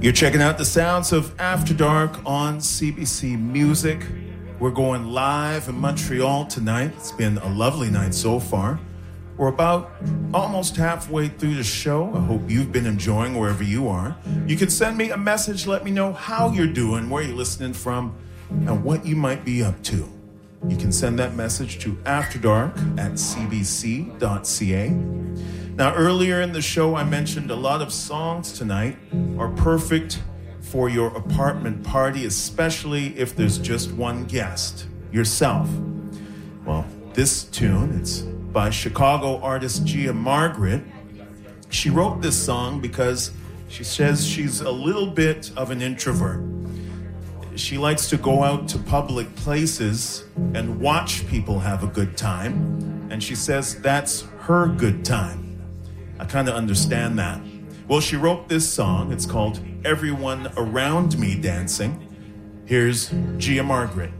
You're checking out the sounds of After Dark on CBC Music. We're going live in Montreal tonight. It's been a lovely night so far. We're about almost halfway through the show. I hope you've been enjoying wherever you are. You can send me a message, let me know how you're doing, where you're listening from, and what you might be up to. You can send that message to afterdark@cbc.ca. Now, earlier in the show, I mentioned a lot of songs tonight are perfect for your apartment party, especially if there's just one guest, yourself. Well, this tune, it's by Chicago artist Gia Margaret. She wrote this song because she says she's a little bit of an introvert. She likes to go out to public places and watch people have a good time, and she says that's her good time. I kind of understand that. Well, she wrote this song. It's called Everyone Around Me Dancing. Here's Gia Margaret.